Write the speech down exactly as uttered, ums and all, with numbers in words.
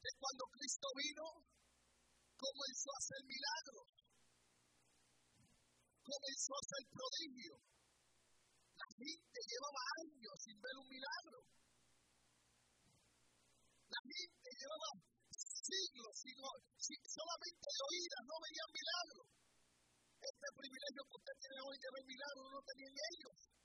que cuando Cristo vino, comenzó a hacer milagros, comenzó a hacer prodigios. La gente llevaba años sin ver un milagro. La gente llevaba siglos sin, sin solamente de oídas, no veían milagros. Este privilegio que usted tiene hoy de ver milagros no lo tenían ellos.